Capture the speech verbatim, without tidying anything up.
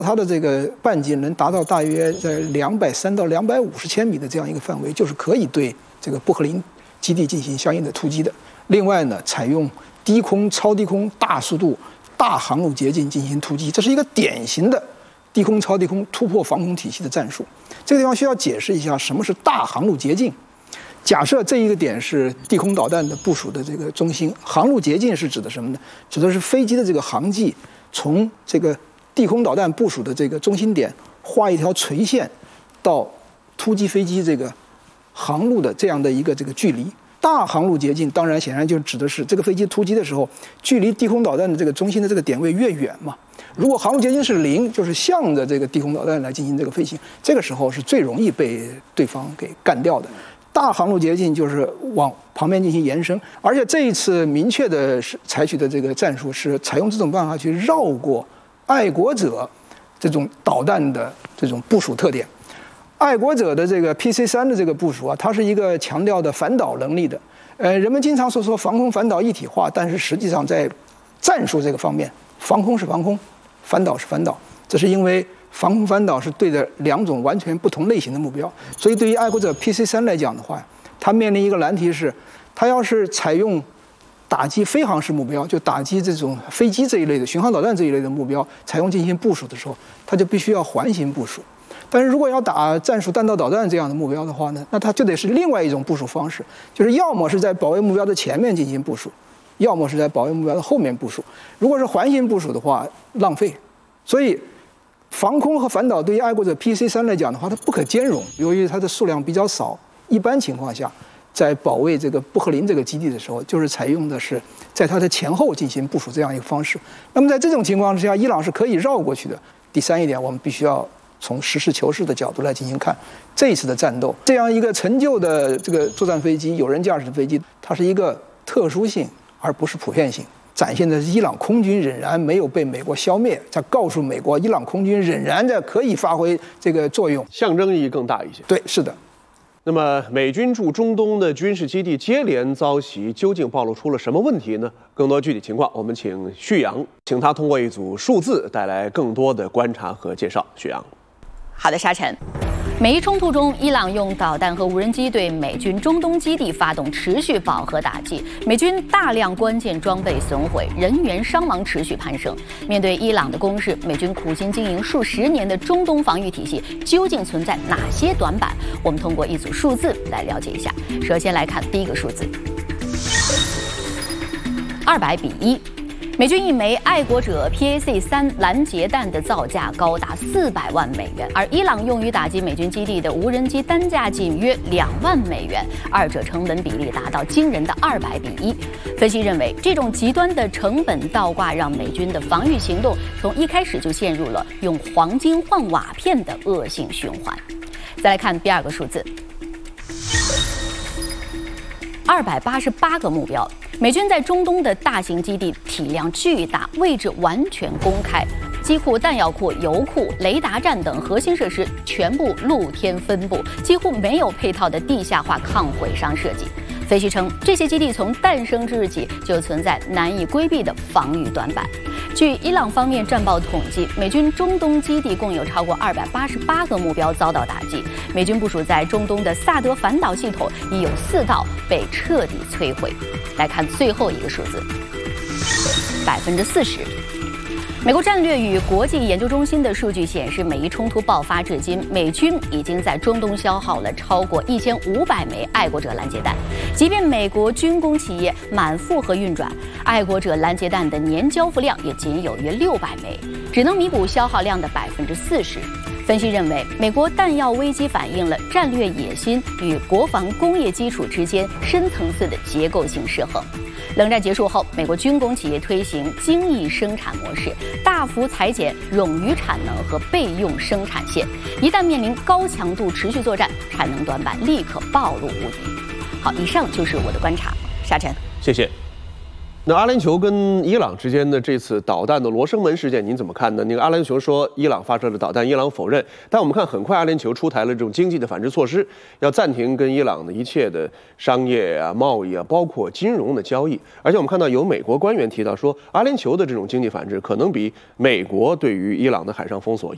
它的这个半径能达到大约在两百三到两百五十千米的这样一个范围，就是可以对这个布克林基地进行相应的突击的。另外呢，采用低空、超低空、大速度、大航路捷径进行突击，这是一个典型的低空、超低空突破防空体系的战术。这个地方需要解释一下什么是大航路捷径。假设这一个点是地空导弹的部署的这个中心，航路捷径是指的什么呢？指的是飞机的这个航迹从这个地空导弹部署的这个中心点画一条垂线到突击飞机这个航路的这样的一个这个距离。大航路捷径当然显然就指的是这个飞机突击的时候，距离地空导弹的这个中心的这个点位越远嘛。如果航路捷径是零，就是向着这个地空导弹来进行这个飞行，这个时候是最容易被对方给干掉的。大航路捷径就是往旁边进行延伸，而且这一次明确的是采取的这个战术是采用这种办法去绕过爱国者这种导弹的这种部署特点。爱国者的这个 P C 三 的这个部署啊，它是一个强调的反导能力的。呃，人们经常说说防空反导一体化，但是实际上在战术这个方面，防空是防空，反导是反导，这是因为防空反导是对着两种完全不同类型的目标，所以对于爱国者 P C 三 来讲的话，它面临一个难题是，它要是采用打击飞航式目标，就打击这种飞机这一类的巡航导弹这一类的目标，采用进行部署的时候，它就必须要环形部署。但是如果要打战术弹道导弹这样的目标的话呢，那它就得是另外一种部署方式，就是要么是在保卫目标的前面进行部署，要么是在保卫目标的后面部署。如果是环形部署的话，浪费。所以防空和反导对于爱国者 P C 三 来讲的话，它不可兼容。由于它的数量比较少，一般情况下，在保卫这个布克林这个基地的时候，就是采用的是在它的前后进行部署这样一个方式。那么在这种情况之下，伊朗是可以绕过去的。第三一点，我们必须要从实事求是的角度来进行看这一次的战斗。这样一个陈旧的这个作战飞机，有人驾驶的飞机，它是一个特殊性，而不是普遍性。展现的伊朗空军仍然没有被美国消灭，在告诉美国，伊朗空军仍然的可以发挥这个作用， 象征意义更大一些。 对，是的。 那么，美军驻中东的军事基地接连遭袭，究竟暴露出了什么问题呢？更多具体情况，我们请旭阳，请他通过一组数字带来更多的观察和介绍。旭阳， 好的，沙尘。美伊冲突中，伊朗用导弹和无人机对美军中东基地发动持续饱和打击，美军大量关键装备损毁，人员伤亡持续攀升。面对伊朗的攻势，美军苦心经营数十年的中东防御体系究竟存在哪些短板？我们通过一组数字来了解一下。首先来看第一个数字：二百比一。美军一枚爱国者 P A C 三 拦截弹的造价高达四百万美元，而伊朗用于打击美军基地的无人机单价仅约两万美元，二者成本比例达到惊人的二百比一。分析认为，这种极端的成本倒挂让美军的防御行动从一开始就陷入了用黄金换瓦片的恶性循环。再来看第二个数字：二百八十八个目标。美军在中东的大型基地体量巨大，位置完全公开，机库、弹药库、油库、雷达站等核心设施全部露天分布，几乎没有配套的地下化抗毁伤设计。分析称，这些基地从诞生之日起就存在难以规避的防御短板。据伊朗方面战报统计，美军中东基地共有超过二百八十八个目标遭到打击。美军部署在中东的萨德反导系统已有四道被彻底摧毁。来看最后一个数字：百分之四十。美国战略与国际研究中心的数据显示，美伊冲突爆发至今，美军已经在中东消耗了超过一千五百枚爱国者拦截弹。即便美国军工企业满负荷运转，爱国者拦截弹的年交付量也仅有约六百枚，只能弥补消耗量的百分之四十。分析认为，美国弹药危机反映了战略野心与国防工业基础之间深层次的结构性失衡。冷战结束后，美国军工企业推行精益生产模式，大幅裁减冗余产能和备用生产线。一旦面临高强度持续作战，产能短板立刻暴露无遗。好，以上就是我的观察。沙尘， 谢谢。那阿联酋跟伊朗之间的这次导弹的罗生门事件，您怎么看呢？那个阿联酋说伊朗发射了导弹，伊朗否认。但我们看，很快阿联酋出台了这种经济的反制措施，要暂停跟伊朗的一切的商业啊、贸易啊，包括金融的交易。而且我们看到有美国官员提到说，阿联酋的这种经济反制可能比美国对于伊朗的海上封锁